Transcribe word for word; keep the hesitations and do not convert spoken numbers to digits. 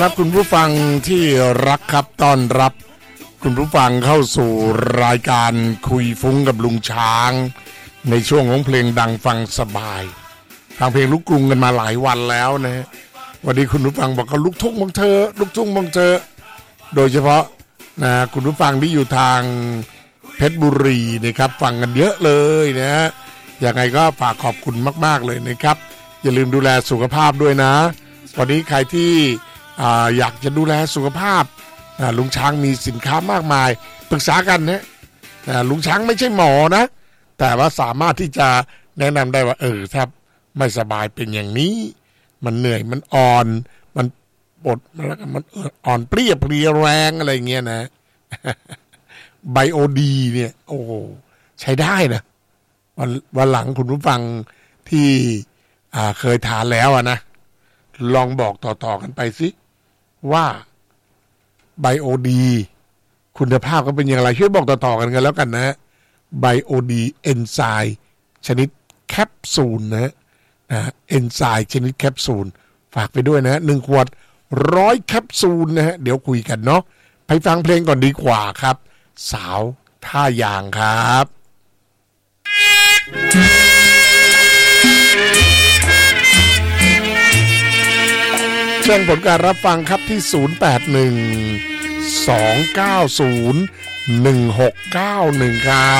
ครับคุณผู้ฟังที่รักครับต้อนรับคุณผู้ฟังเข้าสู่รายการคุยฟุ้งกับลุงช้างในช่วงของเพลงดังฟังสบายทางเพลงลูกกรุงกันมาหลายวันแล้วนะวันนี้คุณผู้ฟังบอกว่าลูกทุ่งบางเธอลูกทุ่งบางเธอโดยเฉพาะนะคุณผู้ฟังที่อยู่ทางเพชรบุรีนะครับฟังกันเยอะเลยนะยังไงก็ฝากขอบคุณมากๆเลยนะครับอย่าลืมดูแลสุขภาพด้วยนะวันนี้ใครที่อ่าอยากจะดูแลสุขภาพลุงช้างมีสินค้ามากมายปรึกษากันนะลุงช้างไม่ใช่หมอนะแต่ว่าสามารถที่จะแนะนำได้ว่าเออถ้าไม่สบายเป็นอย่างนี้มันเหนื่อยมันอ่อนมันปวดแล้วมันอ่อนเปรี้ยเพลียแรงอะไรเงี้ยนะไบโอดีเนี่ยโอ้โหใช้ได้นะวันวันหลังคุณผู้ฟังที่อ่าเคยทานแล้วอะนะลองบอกต่อๆกันไปสิว่าไบโอดีคุณภาพก็เป็นอย่างไรช่วยบอกต่อๆกันกันแล้วกันนะไบโอดีเอนไซม์ชนิดแคปซูลนะนะเอนไซม์ชนิดแคปซูลฝากไปด้วยนะหนึ่งขวดร้อยแคปซูลนะฮะเดี๋ยวคุยกันเนาะไปฟังเพลงก่อนดีกว่าครับสาวท่ายางครับแจ้งผลการรับฟังครับที่ศูนย์ แปด หนึ่ง สอง เก้า ศูนย์ หนึ่ง หก เก้า หนึ่งครับ